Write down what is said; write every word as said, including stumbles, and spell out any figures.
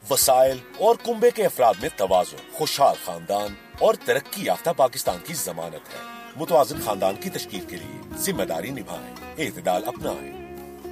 वसाइल और कुंबे के अफराद में तवाज़ुन, खुशहाल खानदान और तरक्की याफ्ता पाकिस्तान की जमानत है। मुतवाज़िन खानदान की तश्कील के लिए जिम्मेदारी निभाएं, एतदाल अपनाएं।